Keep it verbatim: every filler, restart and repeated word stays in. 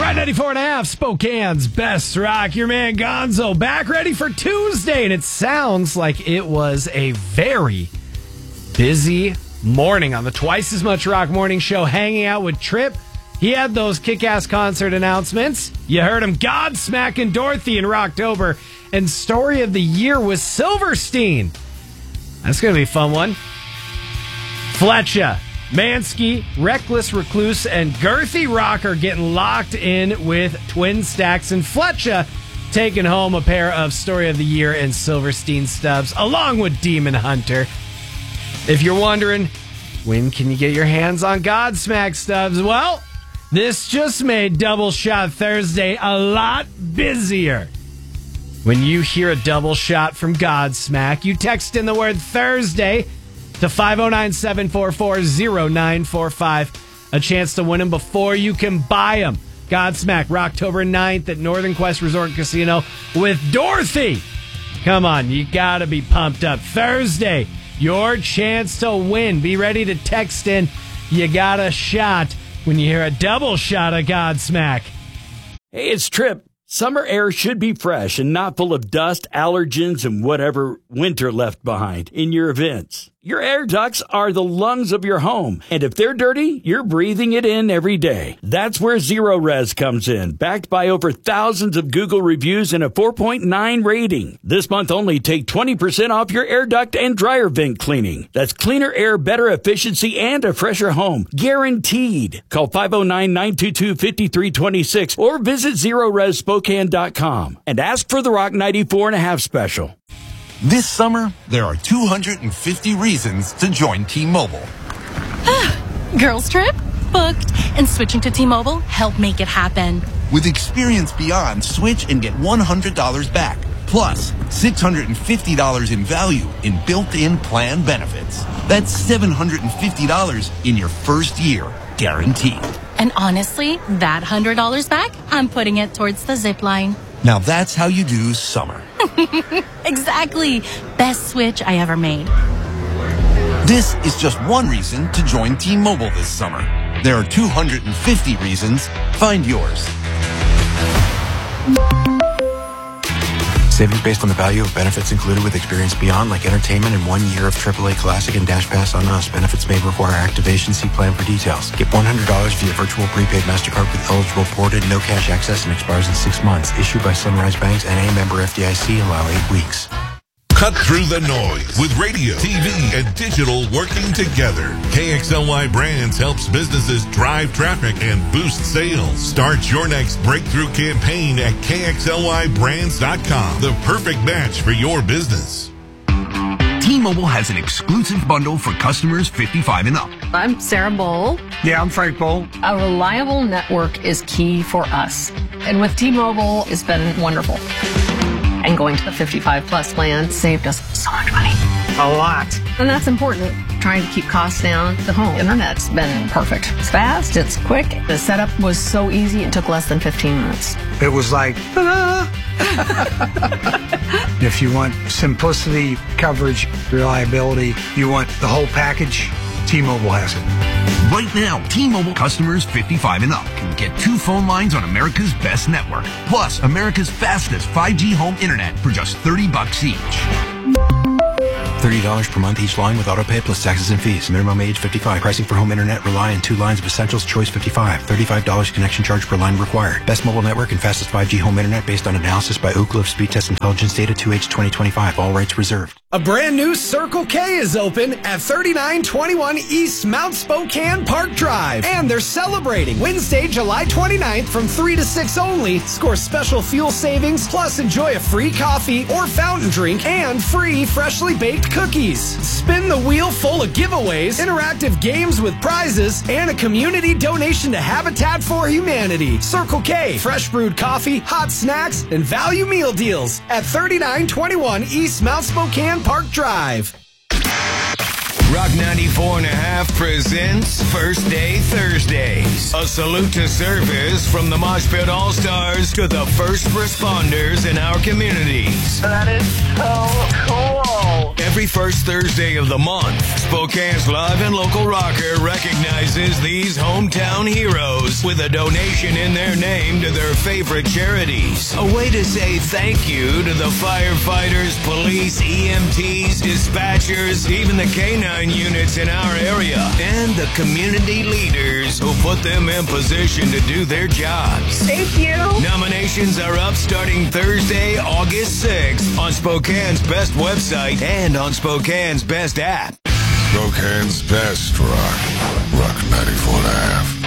Rock ninety-four and a half, Spokane's best rock. Your man Gonzo back ready for Tuesday, and it sounds like it was a very busy morning on the Twice as Much Rock Morning Show, hanging out with Trip. He had those kick-ass concert announcements. You heard him, Godsmack and Dorothy in Rocktober, and Story of the Year with Silverstein. That's going to be a fun one. Fletcher, Mansky, Reckless Recluse, and Girthy Rock are getting locked in with Twin Stacks, and Fletcher taking home a pair of Story of the Year and Silverstein stubs, along with Demon Hunter. If you're wondering, when can you get your hands on Godsmack stubs? Well, this just made Double Shot Thursday a lot busier. When you hear a double shot from Godsmack, you text in the word Thursday to five oh nine, seven four four, oh nine four five. A chance to win them before you can buy them. Godsmack, Rocktober ninth at Northern Quest Resort Casino with Dorothy. Come on, you gotta be pumped up. Thursday, your chance to win. Be ready to text in. You got a shot when you hear a double shot of Godsmack. Hey, it's Trip. Summer air should be fresh and not full of dust, allergens, and whatever winter left behind in your events. Your air ducts are the lungs of your home, and if they're dirty, you're breathing it in every day. That's where Zero Res comes in, backed by over thousands of Google reviews and a four point nine rating. This month only, take twenty percent off your air duct and dryer vent cleaning. That's cleaner air, better efficiency, and a fresher home. Guaranteed. Call five oh nine, nine two two, five three two six or visit zero res spokane dot com and ask for the Rock ninety-four and a half special. This summer, there are two hundred fifty reasons to join T-Mobile. Girls trip? Booked. And switching to T-Mobile helped make it happen. With Experience Beyond, switch and get one hundred dollars back. Plus, six hundred fifty dollars in value in built-in plan benefits. That's seven hundred fifty dollars in your first year, guaranteed. And honestly, that one hundred dollars back, I'm putting it towards the zip line. Now that's how you do summer. Exactly. Best switch I ever made. This is just one reason to join T-Mobile this summer. There are two hundred fifty reasons. Find yours. Savings based on the value of benefits included with Experience Beyond, like entertainment and one year of triple A Classic and Dash Pass on us. Benefits may require activation. See plan for details. Get one hundred dollars via virtual prepaid MasterCard with eligible ported, no cash access, and expires in six months. Issued by Sunrise Banks, N A member F D I C. Allow eight weeks. Cut through the noise with radio, T V, and digital working together. K X L Y Brands helps businesses drive traffic and boost sales. Start your next breakthrough campaign at K X L Y brands dot com. The perfect match for your business. T-Mobile has an exclusive bundle for customers fifty-five and up. I'm Sarah Bowl. Yeah, I'm Frank Bowl. A reliable network is key for us. And with T-Mobile, it's been wonderful. And going to the fifty-five plus plan saved us so much money. A lot. And that's important. Trying to keep costs down. The home internet's been perfect. It's fast, it's quick. The setup was so easy, it took less than fifteen minutes. It was like, ta-da! If you want simplicity, coverage, reliability, you want the whole package, T-Mobile has it. Right now, T-Mobile customers fifty-five and up can get two phone lines on America's best network, plus America's fastest five G home internet for just thirty bucks each. thirty dollars per month each line with autopay plus taxes and fees. Minimum age fifty-five. Pricing for home internet rely on two lines of Essentials Choice fifty-five. thirty-five dollars connection charge per line required. Best mobile network and fastest five G home internet based on analysis by Ookla of Speed Test Intelligence Data two H twenty twenty-five. All rights reserved. A brand new Circle K is open at thirty-nine twenty-one East Mount Spokane Park Drive. And they're celebrating Wednesday, July twenty-ninth from three to six only. Score special fuel savings, plus enjoy a free coffee or fountain drink and free freshly baked cookies. Spin the wheel full of giveaways, interactive games with prizes, and a community donation to Habitat for Humanity. Circle K, fresh brewed coffee, hot snacks, and value meal deals at thirty-nine twenty-one East Mount Spokane Park Drive. Rock ninety-four and a half presents First Day Thursdays. A salute to service from the Mosh Pit All-Stars to the first responders in our communities. That is so cool. Every first Thursday of the month, Spokane's live and local rocker recognizes these hometown heroes with a donation in their name to their favorite charities. A way to say thank you to the firefighters, police, E M Ts, dispatchers, even the canine units in our area, and the community leaders who put them in position to do their jobs. Thank you. Nominations are up starting Thursday, August sixth on Spokane's Best website and on Spokane's Best app. Spokane's Best Rock. Rock ninety-four and a half.